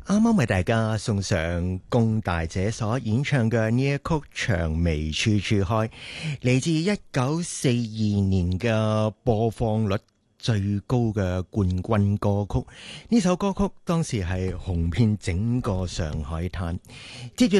啱啱為大家送上龔大姐所演唱嘅呢一曲《薔薇處處開》，嚟自1942年嘅播放率最高嘅冠軍歌曲。呢首歌曲當時係紅遍整個上海灘。接住